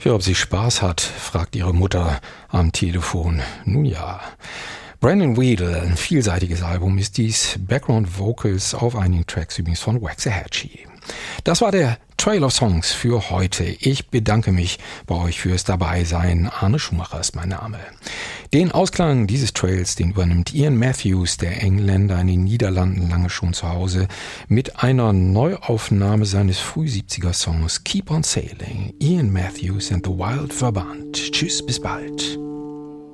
Ja, ob sie Spaß hat, fragt ihre Mutter am Telefon. Nun ja. Brandon Weedle, ein vielseitiges Album ist dies. Background Vocals auf einigen Tracks übrigens von Waxahachie. Das war der Trail of Songs für heute. Ich bedanke mich bei euch fürs Dabeisein. Arne Schumacher ist mein Name. Den Ausklang dieses Trails, den übernimmt Ian Matthews, der Engländer in den Niederlanden, lange schon zu Hause, mit einer Neuaufnahme seines Früh-70er-Songs Keep on Sailing. Ian Matthews and the Wild Verband. Tschüss, bis bald.